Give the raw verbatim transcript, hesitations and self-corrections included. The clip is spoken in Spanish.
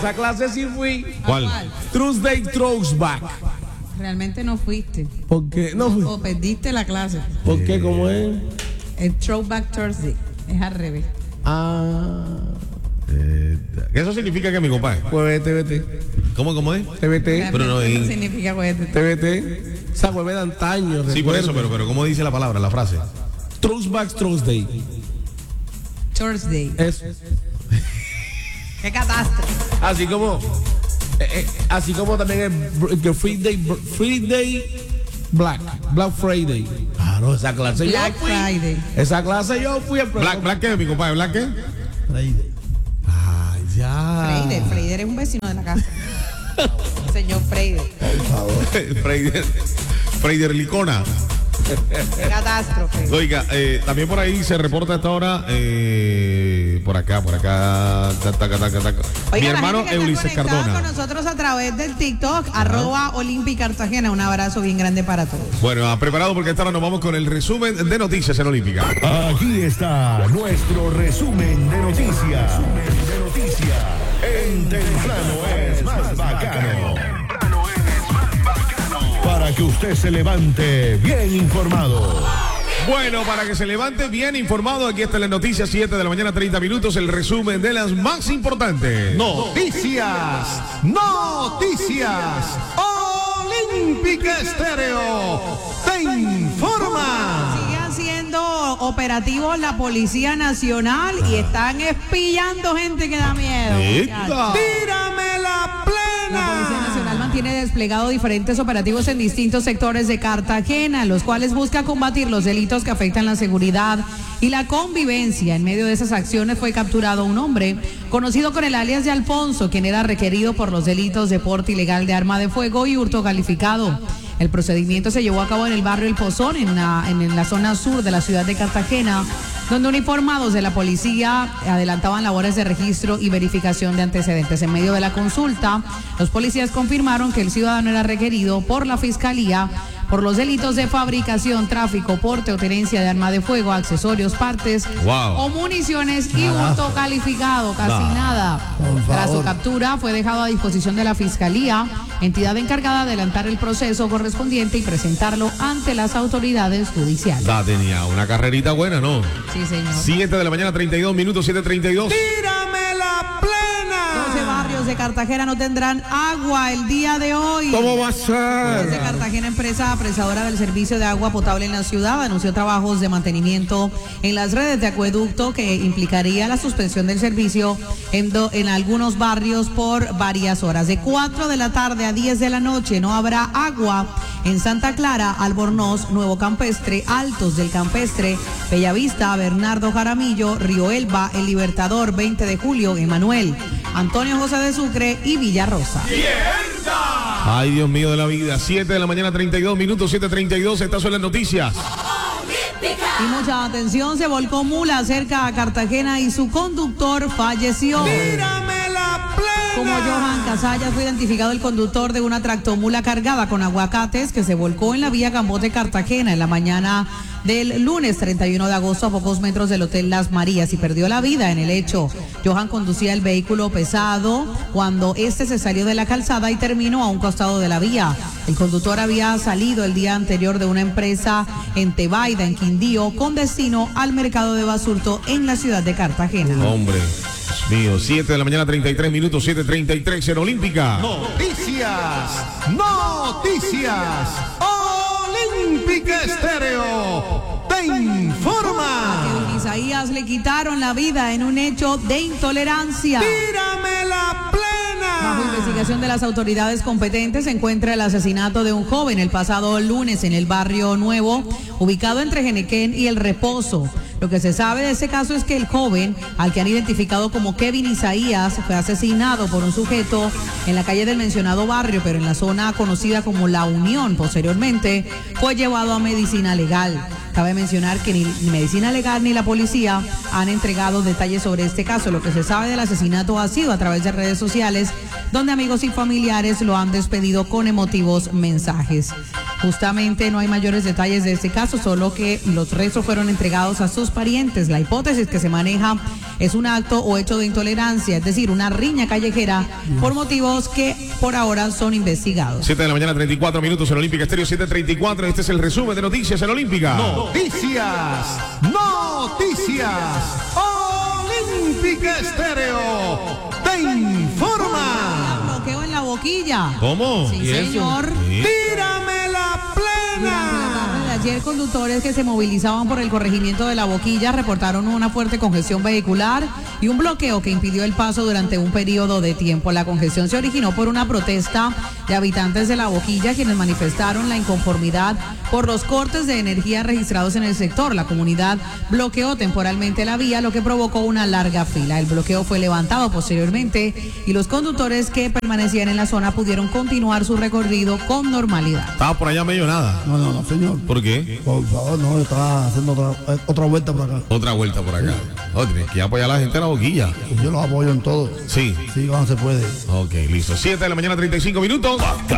esa clase sí fui. ¿Cuál? Tuesday Throwback. Realmente no fuiste. ¿Por qué? No fui. O perdiste la clase. ¿Por qué? ¿Cómo es? El Throwback Thursday. Es al revés. Ah. Eh, ¿Eso significa que mi compadre? Pues vete, vete. ¿Cómo, cómo es? T V T. Pero no, ¿Qué en- significa juguete? T V T. Esa hueve de antaño. Sí, por eso, recuerdo. pero, pero ¿cómo dice la palabra, la frase? Throwback Thursday. Thursday. Eso. ¡Qué catástrofe! Así como. eh, eh, así como también el, br- que Free Day. br- Free Day Black. Black Friday. Claro, esa clase Black yo fui. Friday. Esa clase yo fui. al ¿Black, Black qué, mi compadre? ¿Black qué? Friday. Ah, ya. Freider. Freider es un vecino de la casa. Señor Freider. Por favor. Freider, Freider Licona. ¡Qué catástrofe! Oiga, eh, también por ahí se reporta a esta hora, eh, por acá, por acá, taca, taca, taca, taca. Mi Oiga, la hermano gente que está Ulises conectada Cardona. con nosotros a través del TikTok, arroba Olympic Cartagena. Un abrazo bien grande para todos. Bueno, ah, preparado porque esta hora nos vamos con el resumen de noticias en Olímpica. Aquí está nuestro resumen de noticias. Resumen de noticias. En Temprano es más bacano. Para que usted se levante bien informado. Bueno, para que se levante bien informado, aquí está la noticia, siete de la mañana, treinta minutos, el resumen de las más importantes. Noticias. Noticias. Olímpica Estéreo. Te informa. Sigue haciendo operativos la Policía Nacional y están espillando gente que da miedo. ¡Eta! Tírame la La Policía plena. Nacional mantiene desplegado diferentes operativos en distintos sectores de Cartagena, los cuales busca combatir los delitos que afectan la seguridad y la convivencia. En medio de esas acciones fue capturado un hombre conocido con el alias de Alfonso, quien era requerido por los delitos de porte ilegal de arma de fuego y hurto calificado. El procedimiento se llevó a cabo en el barrio El Pozón, en, una, en la zona sur de la ciudad de Cartagena, donde uniformados de la policía adelantaban labores de registro y verificación de antecedentes. En medio de la consulta, los policías confirmaron que el ciudadano era requerido por la Fiscalía por los delitos de fabricación, tráfico, porte o tenencia de arma de fuego, accesorios, partes Wow. o municiones y hurto calificado, casi nada. Tras su captura fue dejado a disposición de la Fiscalía, entidad encargada de adelantar el proceso correspondiente y presentarlo ante las autoridades judiciales. Da, tenía una carrerita buena, ¿no? Sí, señor. siete de la mañana, treinta y dos minutos, siete treinta y dos. Tírame la plena. doce barrios de Cartagena no tendrán agua el día de hoy. ¿Cómo va a ser? Desde Cartagena, empresa prestadora del servicio de agua potable en la ciudad, anunció trabajos de mantenimiento en las redes de acueducto que implicaría la suspensión del servicio en, do, en algunos barrios por varias horas. De cuatro de la tarde a diez de la noche no habrá agua en Santa Clara, Albornoz, Nuevo Campestre, Altos del Campestre, Bellavista, Bernardo Jaramillo, Río Elba, El Libertador, veinte de julio, Emanuel, Antonio José de Sucre y Villarrosa. Ay, Dios mío de la vida. siete de la mañana, treinta y dos minutos, siete treinta y dos. Estas son las noticias. Y mucha atención, se volcó mula cerca a Cartagena y su conductor falleció. Tírame la plena. Como Johan Casalla fue identificado el conductor de una tractomula cargada con aguacates que se volcó en la vía Gambote Cartagena en la mañana del lunes treinta y uno de agosto a pocos metros del Hotel Las Marías y perdió la vida en el hecho. Johan conducía el vehículo pesado cuando este se salió de la calzada y terminó a un costado de la vía. El conductor había salido el día anterior de una empresa en Tebaida, en Quindío, con destino al mercado de Basurto en la ciudad de Cartagena. Hombre, Dios mío. siete de la mañana, treinta y tres minutos, siete treinta y tres en Olímpica. Noticias. Noticias. Olímpica Estéreo. Te informa. A Isaías le quitaron la vida en un hecho de intolerancia. Tírame la plena. Bajo investigación de las autoridades competentes se encuentra el asesinato de un joven el pasado lunes en el barrio Nuevo, ubicado entre Genequén y El Reposo. Lo que se sabe de ese caso es que el joven, al que han identificado como Kevin Isaías, fue asesinado por un sujeto en la calle del mencionado barrio, pero en la zona conocida como La Unión. Posteriormente fue llevado a medicina legal. Cabe mencionar que ni, ni medicina legal ni la policía han entregado detalles sobre este caso. Lo que se sabe del asesinato ha sido a través de redes sociales, donde amigos y familiares lo han despedido con emotivos mensajes. Justamente no hay mayores detalles de este caso, solo que los restos fueron entregados a sus parientes. La hipótesis que se maneja es un acto o hecho de intolerancia, es decir, una riña callejera por motivos que por ahora son investigados. siete de la mañana, treinta y cuatro minutos en Olímpica Estéreo, siete treinta y cuatro. Este es el resumen de noticias en Olímpica. Noticias, noticias. Olímpica Estéreo te informa. Bloqueo en la boquilla. ¿Cómo? Sí, ¿Y eso? señor. Sí. Tírame la plena. Ayer conductores que se movilizaban por el corregimiento de La Boquilla reportaron una fuerte congestión vehicular y un bloqueo que impidió el paso durante un periodo de tiempo. La congestión se originó por una protesta de habitantes de La Boquilla, quienes manifestaron la inconformidad por los cortes de energía registrados en el sector. La comunidad bloqueó temporalmente la vía, lo que provocó una larga fila. El bloqueo fue levantado posteriormente y los conductores que permanecían en la zona pudieron continuar su recorrido con normalidad. Estaba por allá medio nada. No, no, no, señor. ¿Por qué? Por favor, no, estaba haciendo otra, eh, otra vuelta por acá. Otra vuelta por acá. Oh, tienes que apoyar a la gente en La Boquilla. Y yo los apoyo en todo. Sí. Sí, cuando se puede. Ok, listo. siete de la mañana, treinta y cinco minutos.